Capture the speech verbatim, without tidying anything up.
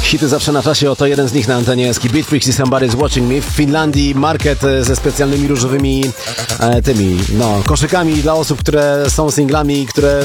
Hity zawsze na czasie, oto jeden z nich na antenie Ski Beat Freaks i Somebody's Watching Me. W Finlandii market ze specjalnymi różowymi e, tymi, no, koszykami dla osób, które są singlami, które